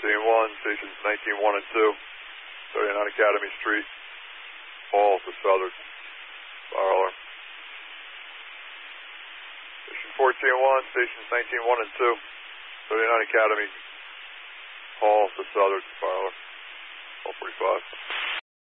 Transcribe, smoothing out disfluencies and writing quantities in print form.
stations 19-1 and 2, 39 Academy Street, Hall to Southern, fire alarm. Station 14-1, stations 19-1 and 2, 39 Academy, Hall to Southern, fire alarm, 1245.